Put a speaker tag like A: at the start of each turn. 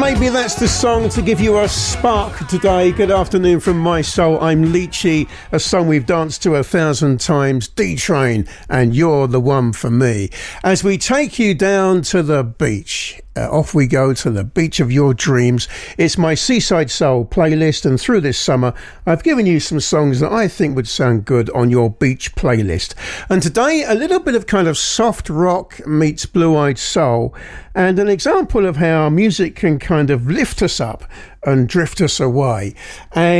A: Maybe that's the song to give you a spark today. Good afternoon from my soul. I'm Leachy, a song we've danced to 1,000 times. D-Train, and You're the One for Me. As we take you down to the beach, off we go to the beach of your dreams. It's my Seaside Soul playlist, and through this summer I've given you some songs that I think would sound good on your beach playlist. And today, a little bit of kind of soft rock meets blue-eyed soul, and an example of how music can kind of lift us up and drift us away. And